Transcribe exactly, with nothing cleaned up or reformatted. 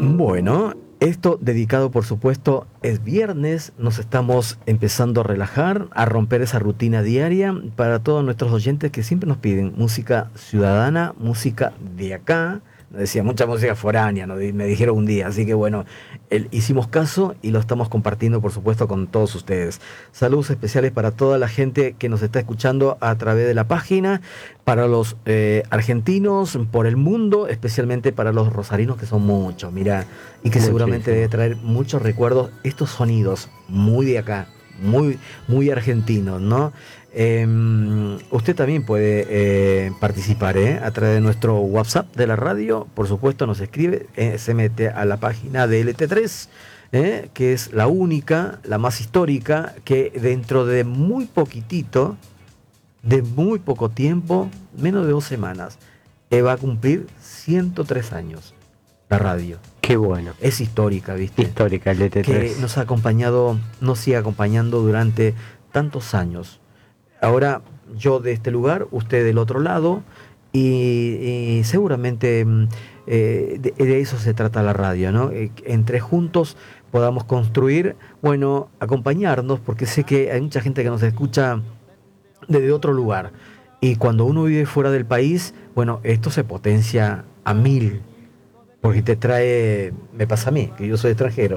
Bueno, esto dedicado por supuesto es viernes, nos estamos empezando a relajar, a romper esa rutina diaria para todos nuestros oyentes que siempre nos piden música ciudadana, música de acá. Nos decía mucha música foránea, ¿no? me dijeron un día, así que bueno, el, hicimos caso y lo estamos compartiendo por supuesto con todos ustedes. Saludos especiales para toda la gente que nos está escuchando a través de la página, para los eh, argentinos, por el mundo, especialmente para los rosarinos que son muchos, mira, y que seguramente debe traer muchos recuerdos estos sonidos muy de acá, muy, muy argentinos, ¿no? Eh, usted también puede eh, participar ¿eh? a través de nuestro WhatsApp de la radio, por supuesto nos escribe, eh, se mete a la página de L T tres, eh, que es la única, la más histórica, que dentro de muy poquitito, de muy poco tiempo, menos de dos semanas, eh, va a cumplir ciento tres años la radio. Qué bueno. Es histórica, ¿viste? Histórica el L T tres. Que nos ha acompañado, nos sigue acompañando durante tantos años. Ahora yo de este lugar, usted del otro lado, y, y seguramente eh, de, de eso se trata la radio, ¿no? Eh, entre juntos podamos construir, bueno, acompañarnos, porque sé que hay mucha gente que nos escucha desde otro lugar, y cuando uno vive fuera del país, bueno, esto se potencia a mil, porque te trae, me pasa a mí, que yo soy extranjero,